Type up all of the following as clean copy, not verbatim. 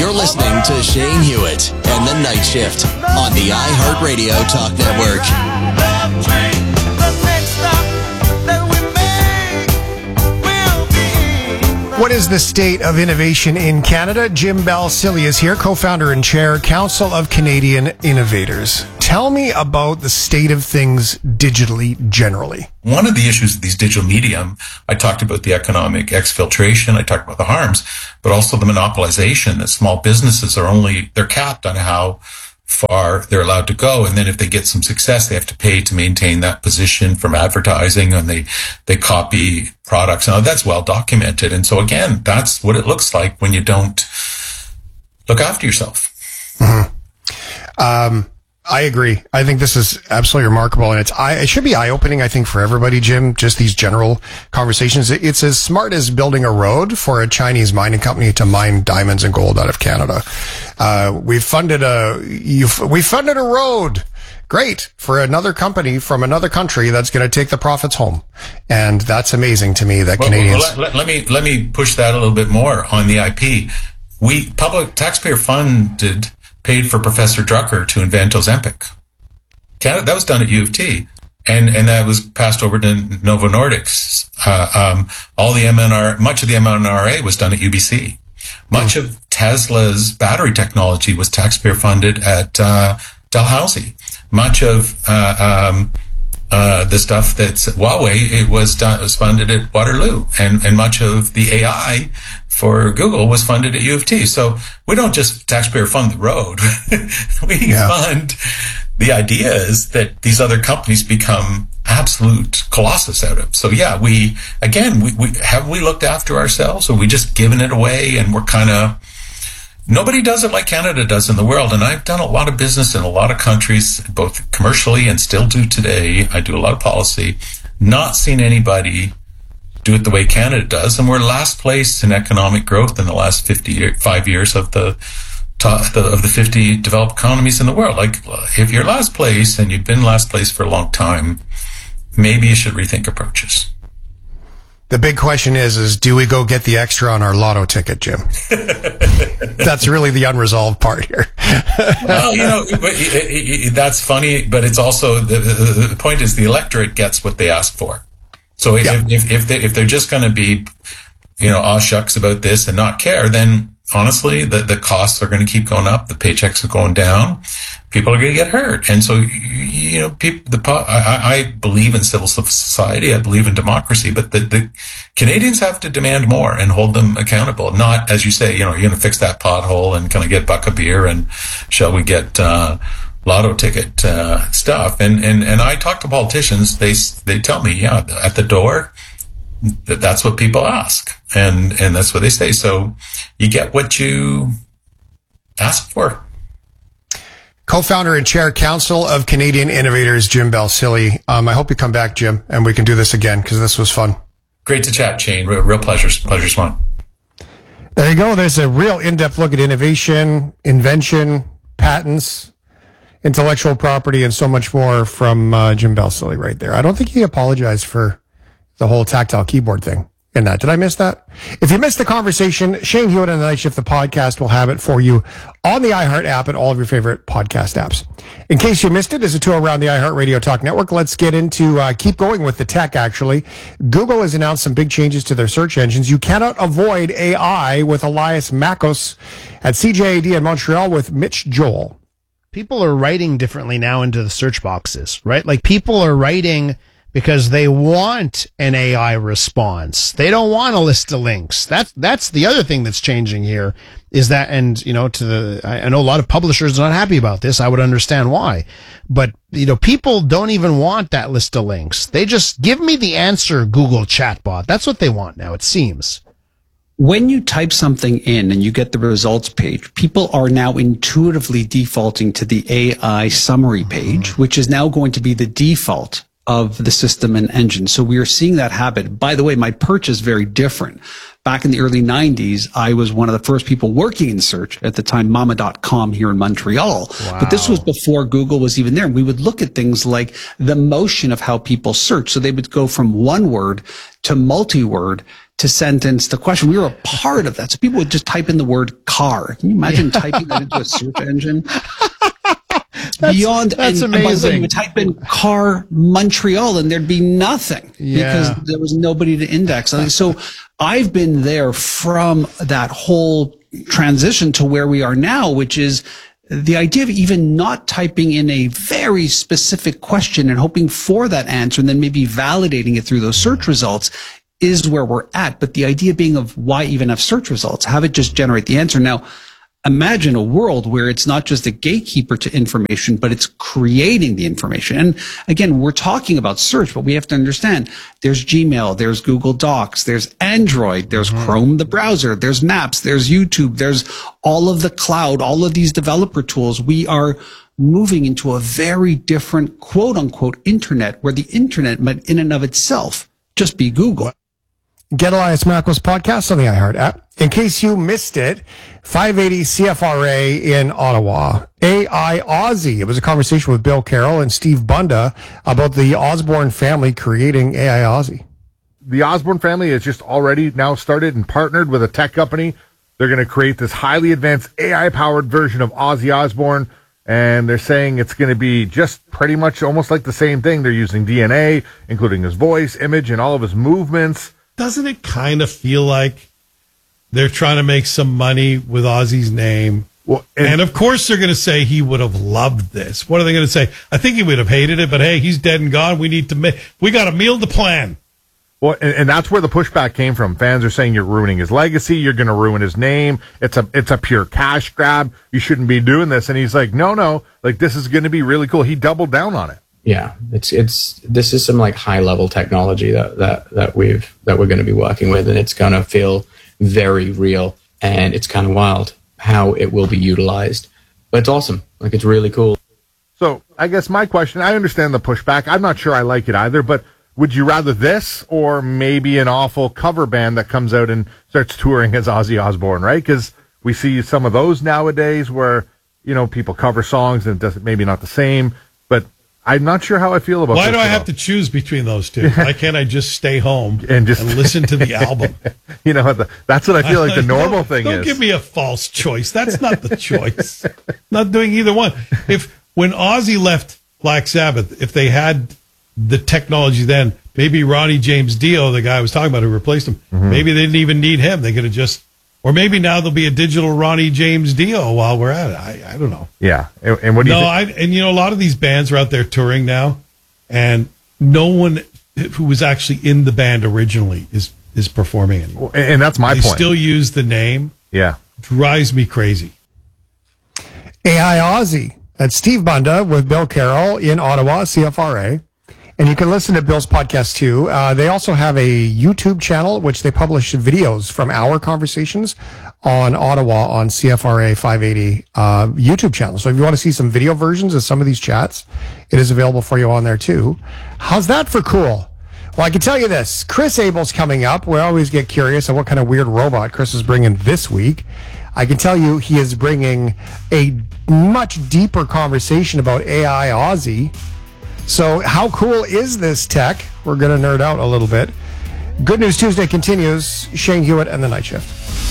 You're listening to Shane Hewitt and The Night Shift on the iHeartRadio Talk Network. What is the state of innovation in Canada? Jim Balsillie is here, co-founder and chair, Council of Canadian Innovators. Tell me about the state of things digitally generally. One of the issues of these digital medium, I talked about the economic exfiltration, I talked about the harms, but also the monopolization that small businesses they're capped on how far they're allowed to go. And then if they get some success, they have to pay to maintain that position from advertising, and they copy products. Now that's well documented. And so again, that's what it looks like when you don't look after yourself. Mm-hmm. I agree. I think this is absolutely remarkable, and it should be eye-opening, I think, for everybody, Jim, just these general conversations. It's as smart as building a road for a Chinese mining company to mine diamonds and gold out of Canada. We funded a road. Great, for another company from another country that's going to take the profits home. And that's amazing to me that Canadians... Let me push that a little bit more on the IP. Public taxpayer funded paid for Professor Drucker to invent Ozempic. That was done at U of T, and that was passed over to Novo Nordisk. Much of the mRNA was done at UBC. Much of Tesla's battery technology was taxpayer funded at Dalhousie. Much of the stuff that's Huawei, it was funded at Waterloo, and much of the AI for Google was funded at U of T. So we don't just taxpayer fund the road. We fund the ideas that these other companies become absolute colossus out of. So yeah, we looked after ourselves, or we just given it away, and we're kind of, nobody does it like Canada does in the world. And I've done a lot of business in a lot of countries, both commercially and still do today. I do a lot of policy, not seen anybody do it the way Canada does. And we're last place in economic growth in the last 5 years of the 50 developed economies in the world. Like, if you're last place and you've been last place for a long time, maybe you should rethink approaches. The big question is do we go get the extra on our lotto ticket, Jim? That's really the unresolved part here. Well, that's funny, but it's also the point is the electorate gets what they ask for. So if they're just going to be, aw shucks about this and not care, then honestly, the costs are going to keep going up. The paychecks are going down. People are going to get hurt. And so, I believe in civil society. I believe in democracy, but the Canadians have to demand more and hold them accountable. Not, as you say, you're going to fix that pothole and kind of get buck a beer, and shall we get, lotto ticket, stuff. And I talk to politicians. They tell me, at the door, that's what people ask. And that's what they say. So you get what you ask for. Co-founder and chair, Council of Canadian Innovators, Jim Balsillie. I hope you come back, Jim, and we can do this again, because this was fun. Great to chat, Shane. Real pleasure. Pleasure's mine. There you go. There's a real in-depth look at innovation, invention, patents, intellectual property, and so much more from Jim Balsillie right there. I don't think he apologized for the whole tactile keyboard thing in that. Did I miss that? If you missed the conversation, Shane Hewitt and the Night Shift, the podcast, will have it for you on the iHeart app and all of your favorite podcast apps. In case you missed it, as a tour around the iHeart Radio Talk Network, let's get into, keep going with the tech, actually. Google has announced some big changes to their search engines. You cannot avoid AI with Elias Makos at CJAD in Montreal with Mitch Joel. People are writing differently now into the search boxes, right? Like, people are writing because they want an AI response. They don't want a list of links. That's the other thing that's changing here is that, and, I know a lot of publishers are not happy about this. I would understand why. But, people don't even want that list of links. They just give me the answer, Google chatbot. That's what they want now, it seems. When you type something in and you get the results page, people are now intuitively defaulting to the AI summary page, which is now going to be the default of the system and engine. So we are seeing that happen. By the way, my perch is very different. Back in the early 90s, I was one of the first people working in search, at the time mama.com here in Montreal. Wow. But this was before Google was even there. And we would look at things like the motion of how people search. So they would go from one word to multi-word to sentence the question. We were a part of that. So people would just type in the word car. Can you imagine typing that into a search engine? That's amazing. And by the way, you would type in car Montreal and there'd be nothing because there was nobody to index. So I've been there from that whole transition to where we are now, which is the idea of even not typing in a very specific question and hoping for that answer and then maybe validating it through those search results is where we're at. But the idea being of why even have search results, have it just generate the answer. Now, imagine a world where it's not just a gatekeeper to information, but it's creating the information. And again, we're talking about search, but we have to understand there's Gmail, there's Google Docs, there's Android, there's Chrome, the browser, there's Maps, there's YouTube, there's all of the cloud, all of these developer tools. We are moving into a very different quote unquote internet where the internet might in and of itself just be Google. Get Elias Mackle's podcast on the iHeart app. In case you missed it, 580 CFRA in Ottawa. AI Aussie. It was a conversation with Bill Carroll and Steve Bunda about the Osborne family creating AI Aussie. The Osborne family has just already now started and partnered with a tech company. They're going to create this highly advanced AI-powered version of Ozzy Osbourne, and they're saying it's going to be just pretty much almost like the same thing. They're using DNA, including his voice, image, and all of his movements. Doesn't it kind of feel like they're trying to make some money with Ozzy's name? Well, and of course they're going to say he would have loved this. What are they going to say? I think he would have hated it, but hey, he's dead and gone. We got a meal to plan. Well, and that's where the pushback came from. Fans are saying you're ruining his legacy. You're going to ruin his name. It's a pure cash grab. You shouldn't be doing this. And he's like, no, like this is going to be really cool. He doubled down on it. Yeah, this is some like high level technology that we're going to be working with, and it's going to feel very real, and it's kind of wild how it will be utilized. But it's awesome. Like, it's really cool. So I guess my question, I understand the pushback. I'm not sure I like it either, but would you rather this or maybe an awful cover band that comes out and starts touring as Ozzy Osbourne, right? Because we see some of those nowadays where, people cover songs and it doesn't, maybe not the same, but I'm not sure how I feel about this. Why do I have to choose between those two? Why can't I just stay home and listen to the album? That's what I feel like the normal thing is. Don't give me a false choice. That's not the choice. Not doing either one. When Ozzy left Black Sabbath, if they had the technology then, maybe Ronnie James Dio, the guy I was talking about who replaced him, maybe they didn't even need him. They could have just... Or maybe now there'll be a digital Ronnie James Dio while we're at it. I don't know. Yeah. And what do you think? A lot of these bands are out there touring now, and no one who was actually in the band originally is performing anymore. And that's my point. They still use the name. Yeah. Drives me crazy. AI Aussie. That's Steve Bunda with Bill Carroll in Ottawa, CFRA. And you can listen to Bill's podcast too. They also have a YouTube channel, which they publish videos from our conversations on Ottawa on CFRA 580 YouTube channel. So if you want to see some video versions of some of these chats, it is available for you on there too. How's that for cool? Well, I can tell you this. Chris Abel's coming up. We always get curious on what kind of weird robot Chris is bringing this week. I can tell you he is bringing a much deeper conversation about AI Aussie. So how cool is this tech? We're going to nerd out a little bit. Good News Tuesday continues. Shane Hewitt and the Night Shift.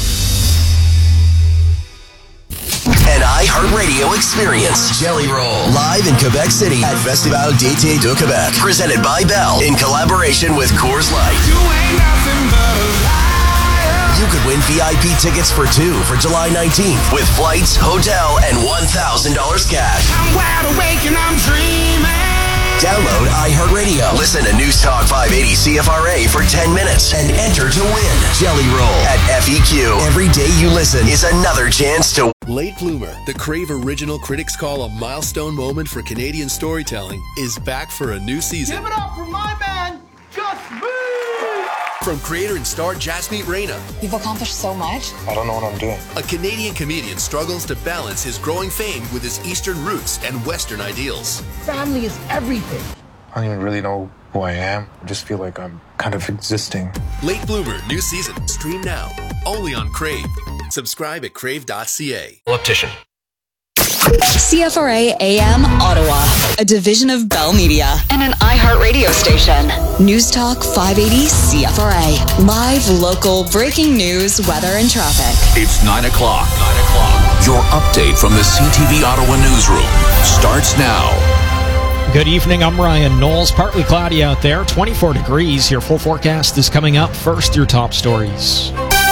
An iHeartRadio experience. Jelly Roll. Live in Quebec City at Festival d'été de Québec. Presented by Bell in collaboration with Coors Light. You ain't nothing but a liar. You could win VIP tickets for two for July 19th with flights, hotel, and $1,000 cash. I'm wide awake and I'm dreaming. Download iHeartRadio. Listen to News Talk 580 CFRA for 10 minutes and enter to win. Jelly Roll at FEQ. Every day you listen is another chance to... Late Bloomer, the Crave original critics call a milestone moment for Canadian storytelling, is back for a new season. Give it up for my man, Just Me! From creator and star Jasmeet Reyna. You've accomplished so much. I don't know what I'm doing. A Canadian comedian struggles to balance his growing fame with his Eastern roots and Western ideals. Family is everything. I don't even really know who I am. I just feel like I'm kind of existing. Late Bloomer, new season. Stream now. Only on Crave. Subscribe at crave.ca. Optician. CFRA AM Ottawa, a division of Bell Media and an iHeartRadio station. News Talk 580 CFRA. Live, local, breaking news, weather, and traffic. It's 9 o'clock. Your update from the CTV Ottawa newsroom starts now. Good evening, I'm Ryan Knowles. Partly cloudy out there, 24 degrees. Your full forecast is coming up. First, your top stories.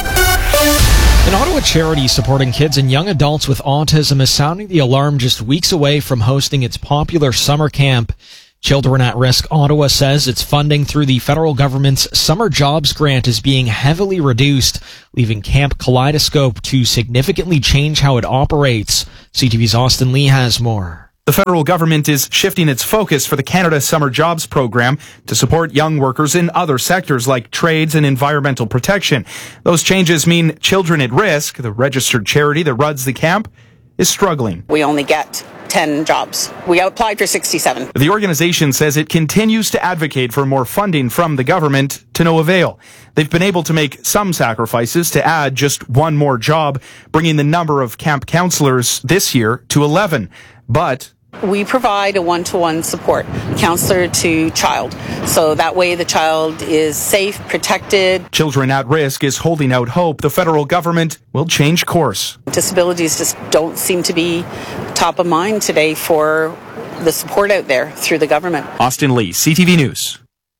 An Ottawa charity supporting kids and young adults with autism is sounding the alarm just weeks away from hosting its popular summer camp. Children at Risk Ottawa says its funding through the federal government's Summer Jobs Grant is being heavily reduced, leaving Camp Kaleidoscope to significantly change how it operates. CTV's Austin Lee has more. The federal government is shifting its focus for the Canada Summer Jobs Program to support young workers in other sectors like trades and environmental protection. Those changes mean Children at Risk, the registered charity that runs the camp, is struggling. We only get 10 jobs. We applied for 67. The organization says it continues to advocate for more funding from the government to no avail. They've been able to make some sacrifices to add just one more job, bringing the number of camp counselors this year to 11. But we provide a one-to-one support, counselor to child. So that way the child is safe, protected. Children at Risk is holding out hope the federal government will change course. Disabilities just don't seem to be top of mind today for the support out there through the government. Austin Lee, CTV News.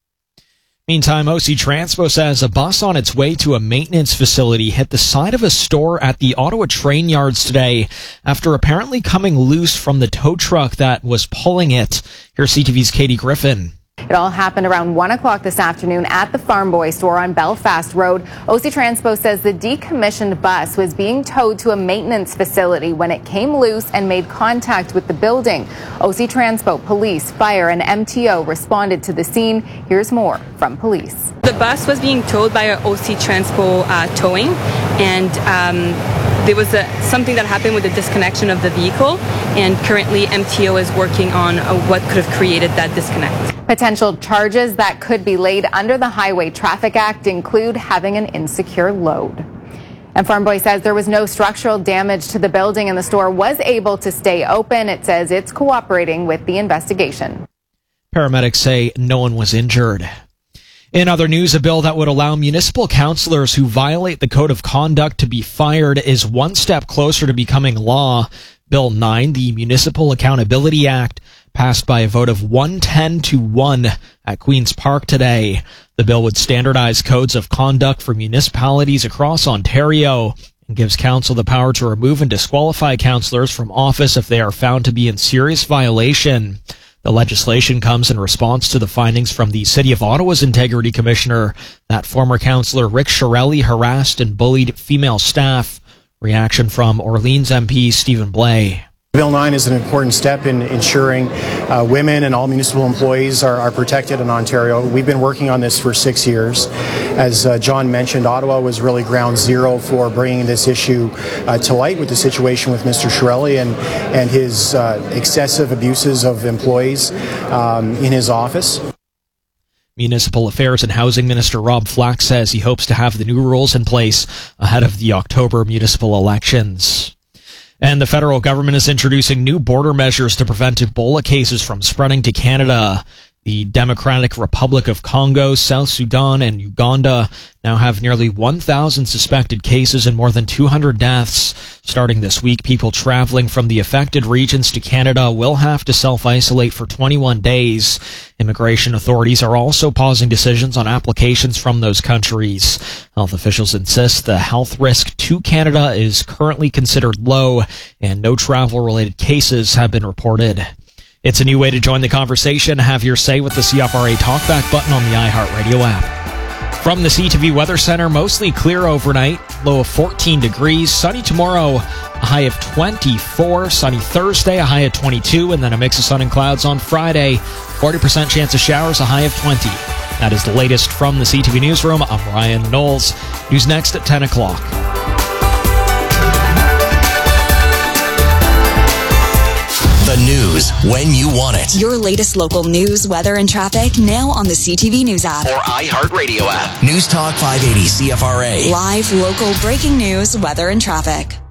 Meantime, OC Transpo says a bus on its way to a maintenance facility hit the side of a store at the Ottawa train yards today after apparently coming loose from the tow truck that was pulling it. Here's CTV's Katie Griffin. It all happened around 1 o'clock this afternoon at the Farm Boy store on Belfast Road. OC Transpo says the decommissioned bus was being towed to a maintenance facility when it came loose and made contact with the building. OC Transpo, police, fire, and MTO responded to the scene. Here's more from police. The bus was being towed by our OC Transpo towing, and there was something that happened with the disconnection of the vehicle, and currently MTO is working on what could have created that disconnect. Potential charges that could be laid under the Highway Traffic Act include having an insecure load. And Farm Boy says there was no structural damage to the building and the store was able to stay open. It says it's cooperating with the investigation. Paramedics say no one was injured. In other news, a bill that would allow municipal councillors who violate the code of conduct to be fired is one step closer to becoming law. Bill 9, the Municipal Accountability Act, passed by a vote of 110-1 at Queen's Park today. The bill would standardize codes of conduct for municipalities across Ontario and gives council the power to remove and disqualify councillors from office if they are found to be in serious violation. The legislation comes in response to the findings from the City of Ottawa's Integrity Commissioner that former councillor Rick Shirelli harassed and bullied female staff. Reaction from Orleans MP Stephen Blais. Bill 9 is an important step in ensuring women and all municipal employees are protected in Ontario. We've been working on this for 6 years. As John mentioned, Ottawa was really ground zero for bringing this issue to light with the situation with Mr. Shirelli and his excessive abuses of employees in his office. Municipal Affairs and Housing Minister Rob Flack says he hopes to have the new rules in place ahead of the October municipal elections. And the federal government is introducing new border measures to prevent Ebola cases from spreading to Canada. The Democratic Republic of Congo, South Sudan, and Uganda now have nearly 1,000 suspected cases and more than 200 deaths. Starting this week, people traveling from the affected regions to Canada will have to self-isolate for 21 days. Immigration authorities are also pausing decisions on applications from those countries. Health officials insist the health risk to Canada is currently considered low, and no travel-related cases have been reported. It's a new way to join the conversation. Have your say with the CFRA Talkback button on the iHeartRadio app. From the CTV Weather Center, mostly clear overnight, low of 14 degrees. Sunny tomorrow, a high of 24. Sunny Thursday, a high of 22. And then a mix of sun and clouds on Friday. 40% chance of showers, a high of 20. That is the latest from the CTV Newsroom. I'm Ryan Knowles. News next at 10 o'clock. The news when you want it. Your latest local news, weather, and traffic now on the CTV News app. Or iHeartRadio app. News Talk 580 CFRA. Live, local, breaking news, weather, and traffic.